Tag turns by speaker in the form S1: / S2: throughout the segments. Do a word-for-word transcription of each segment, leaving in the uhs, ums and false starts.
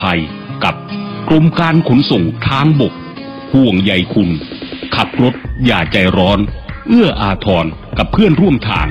S1: ภัยกับกรมการขนส่งทางบกห่วงใยคุณขับรถอย่าใจร้อนเอื้ออาทรกับเพื่อนร่วมทาง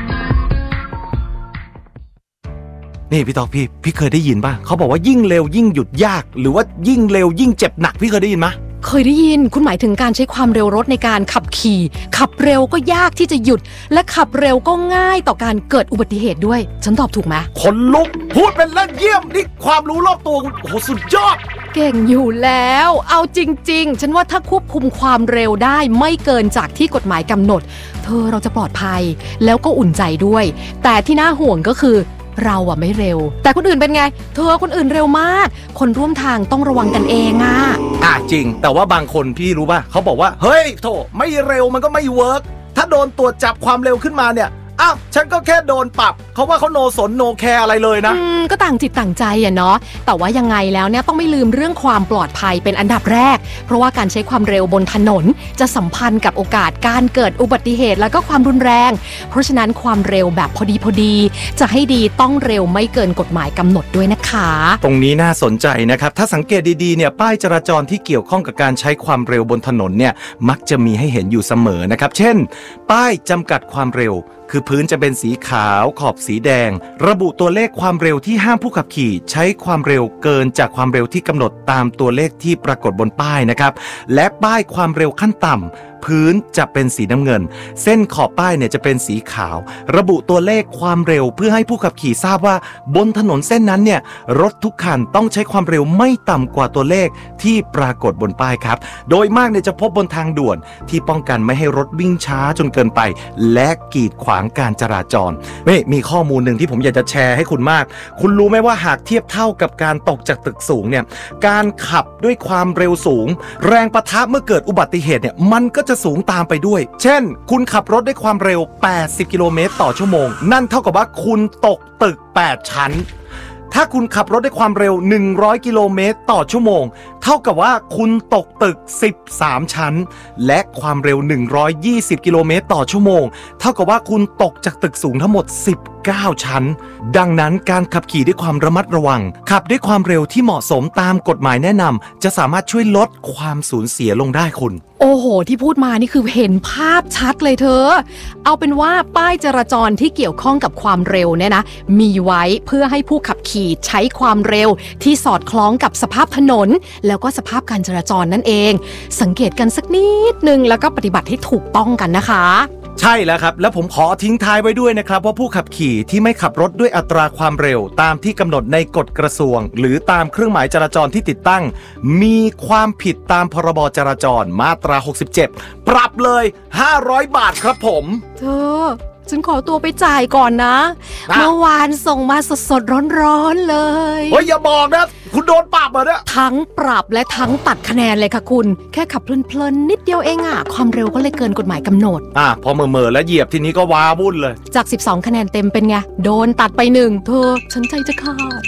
S2: นี่พี่ตอกพี่พี่เคยได้ยินป่ะเขาบอกว่ายิ่งเร็วยิ่งหยุดยากหรือว่ายิ่งเร็วยิ่งเจ็บหนักพี่เคยได้ยินมั้ย
S3: เคยได้ยินคุณหมายถึงการใช้ความเร็วรถในการขับขี่ขับเร็วก็ยากที่จะหยุดและขับเร็วก็ง่ายต่อการเกิดอุบัติเหตุด้วยฉันตอบถูกไหม
S2: คนลุกพูดเป็นเล่นเยี่ยมนี่ความรู้รอบตัวโอ้โหสุดยอด
S3: เก่งอยู่แล้วเอาจริงๆฉันว่าถ้าควบคุมความเร็วได้ไม่เกินจากที่กฎหมายกำหนดเธอเราจะปลอดภัยแล้วก็อุ่นใจด้วยแต่ที่น่าห่วงก็คือเราอะไม่เร็วแต่คนอื่นเป็นไงเธอคนอื่นเร็วมากคนร่วมทางต้องระวังกันเองอะ
S2: อ่ะจริงแต่ว่าบางคนพี่รู้ป่ะเขาบอกว่าเฮ้ยโถไม่เร็วมันก็ไม่เวิร์กถ้าโดนตรวจจับความเร็วขึ้นมาเนี่ยอ้าวฉันก็แค่โดนปรับเขาว่าเขาโนสนโนแคร์อะไรเลยนะ
S3: อืมก็ต่างจิตต่างใจอะเนาะแต่ว่ายังไงแล้วเนี่ยต้องไม่ลืมเรื่องความปลอดภัยเป็นอันดับแรกเพราะว่าการใช้ความเร็วบนถนนจะสัมพันธ์กับโอกาสการเกิดอุบัติเหตุแล้วก็ความรุนแรงเพราะฉะนั้นความเร็วแบบพอดีพอดีจะให้ดีต้องเร็วไม่เกินกฎหมายกำหนดด้วยนะคะ
S2: ตรงนี้น่าสนใจนะครับถ้าสังเกตดีๆเนี่ยป้ายจราจรที่เกี่ยวข้องกับการใช้ความเร็วบนถนนเนี่ยมักจะมีให้เห็นอยู่เสมอนะครับเช่นป้ายจำกัดความเร็วคือพื้นจะเป็นสีขาวขอบสีแดงระบุตัวเลขความเร็วที่ห้ามผู้ขับขี่ใช้ความเร็วเกินจากความเร็วที่กำหนดตามตัวเลขที่ปรากฏบนป้ายนะครับและป้ายความเร็วขั้นต่ำพื้นจะเป็นสีน้ำเงินเส้นขอบป้ายเนี่ยจะเป็นสีขาวระบุตัวเลขความเร็วเพื่อให้ผู้ขับขี่ทราบว่าบนถนนเส้นนั้นเนี่ยรถทุกคันต้องใช้ความเร็วไม่ต่ำกว่าตัวเลขที่ปรากฏบนป้ายครับโดยมากเนี่ยจะพบบนทางด่วนที่ป้องกันไม่ให้รถวิ่งช้าจนเกินไปและกีดขวางการจราจรนี่มีข้อมูลหนึ่งที่ผมอยากจะแชร์ให้คุณมากคุณรู้ไหมว่าหากเทียบเท่ากับการตกจากตึกสูงเนี่ยการขับด้วยความเร็วสูงแรงปะทะเมื่อเกิดอุบัติเหตุเนี่ยมันก็จะสูงตามไปด้วยเช่นคุณขับรถด้วยความเร็วแปดสิบกิโลเมตรต่อชั่วโมงนั่นเท่ากับว่าคุณตกตึกแปดชั้นถ้าคุณขับรถด้วยความเร็วหนึ่งร้อยกิโลเมตรต่อชั่วโมงเท่ากับว่าคุณตกตึกสิบสามชั้นและความเร็วหนึ่งร้อยยี่สิบกิโลเมตรต่อชั่วโมงเท่ากับว่าคุณตกจากตึกสูงทั้งหมดสิบเก้าชั้นดังนั้นการขับขี่ด้วยความระมัดระวังขับด้วยความเร็วที่เหมาะสมตามกฎหมายแนะนำจะสามารถช่วยลดความสูญเสียลงได้คุณ
S3: โอ้โหที่พูดมานี่คือเห็นภาพชัดเลยเธอเอาเป็นว่าป้ายจราจรที่เกี่ยวข้องกับความเร็วเนี่ยนะมีไว้เพื่อให้ผู้ขับขี่ใช้ความเร็วที่สอดคล้องกับสภาพถนนแล้วก็สภาพการจราจรนั่นเองสังเกตกันสักนิดนึงแล้วก็ปฏิบัติให้ถูกต้องกันนะคะ
S2: ใช่แล้วครับแล้วผมขอทิ้งท้ายไว้ด้วยนะครับว่าผู้ขับขี่ที่ไม่ขับรถด้วยอัตราความเร็วตามที่กำหนดในกฎกระทรวงหรือตามเครื่องหมายจราจรที่ติดตั้งมีความผิดตามพรบจราจรมาตราหกสิบเจ็ดปรับเลยห้าร้อยบาทครับผม
S3: เธอฉันขอตัวไปจ่ายก่อนนะเมื่อวานส่งมาสดๆร้อนๆเลย
S2: เฮ้ยอย่าบอกนะคุณโดนปรับเหรอเนี่ย
S3: ทั้งปรับและทั้งตัดคะแนนเลยค่ะคุณแค่ขับเพลินๆนิดเดียวเองอ่ะความเร็วก็เลยเกินกฎหมายกำหนด
S2: อ่ะพอเมื่อๆแล้วเหยียบทีนี้ก็ว้าวุ่นเลย
S3: จากสิบสองคะแนนเต็มเป็นไงโดนตัดไปหนึ่งเธอฉันใจจะขาด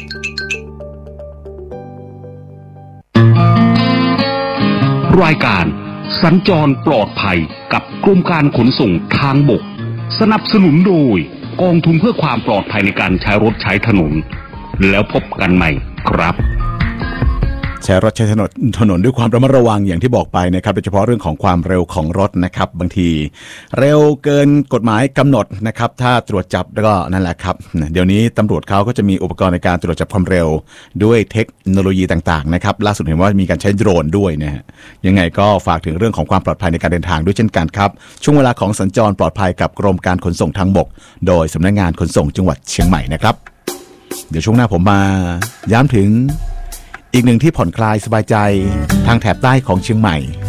S1: รายการสัญจรปลอดภัยกับกรมการขนส่งทางบกสนับสนุนโดยกองทุนเพื่อความปลอดภัยในการใช้รถใช้ถนนแล้วพบกันใหม่ครับ
S4: ใช้รถใช้ถนนถนนด้วยความระมัดระวังอย่างที่บอกไปนะครับโดยเฉพาะเรื่องของความเร็วของรถนะครับบางทีเร็วเกินกฎหมายกำหนดนะครับถ้าตรวจจับก็นั่นแหละครับเดี๋ยวนี้ตำรวจเขาก็จะมีอุปกรณ์ในการตรวจจับความเร็วด้วยเทคโนโลยีต่างๆนะครับล่าสุดเห็นว่ามีการใช้โดรนด้วยนะฮะยังไงก็ฝากถึงเรื่องของความปลอดภัยในการเดินทางด้วยเช่นกันครับช่วงเวลาของสัญจรปลอดภัยกับกรมการขนส่งทางบกโดยสำนักงานขนส่งจังหวัดเชียงใหม่นะครับเดี๋ยวช่วงหน้าผมมาย้ำถึงอีกหนึ่งที่ผ่อนคลายสบายใจทางแถบใต้ของเชียงใหม่